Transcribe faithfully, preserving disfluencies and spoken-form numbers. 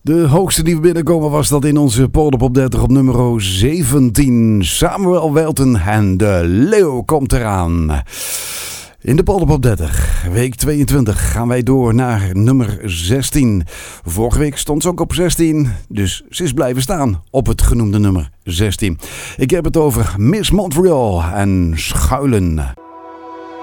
De hoogste die we binnenkomen was dat in onze Polderpop op dertig op nummer zeventien. Samuel Welten en de Leeuw komt eraan. In de Polderpop op dertig, week tweeëntwintig, gaan wij door naar nummer zestien. Vorige week stond ze ook op zestien, dus ze is blijven staan op het genoemde nummer zestien. Ik heb het over Miss Montreal en Schuilen.